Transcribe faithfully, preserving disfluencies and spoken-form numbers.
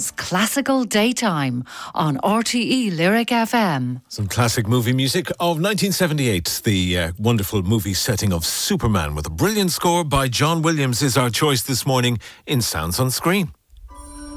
is Classical Daytime on R T E Lyric F M. Some classic movie music of nineteen seventy-eight. The uh, wonderful movie setting of Superman with a brilliant score by John Williams is our choice this morning in Sounds on Screen.